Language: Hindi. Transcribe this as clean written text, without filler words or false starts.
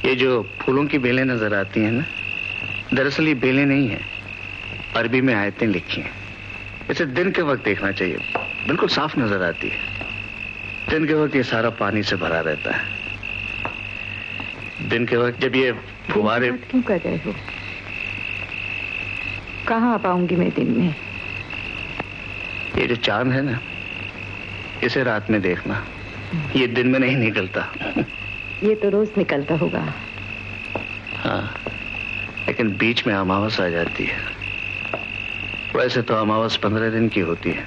ये जो फूलों की बेलें नजर आती हैं ना, दरअसल ये बेलें नहीं है, अरबी में आयतें लिखी हैं। इसे दिन के वक्त देखना चाहिए, बिल्कुल साफ नजर आती है। दिन के वक्त ये सारा पानी से भरा रहता है। दिन के वक्त जब ये फुहारे... क्यों कर रहे हो? कहाँ आ पाऊंगी मैं दिन में? ये जो चांद है ना, इसे रात में देखना, ये दिन में नहीं निकलता। ये तो रोज निकलता होगा। हाँ, लेकिन बीच में अमावस आ जाती है। वैसे तो अमावस 15 दिन की होती है।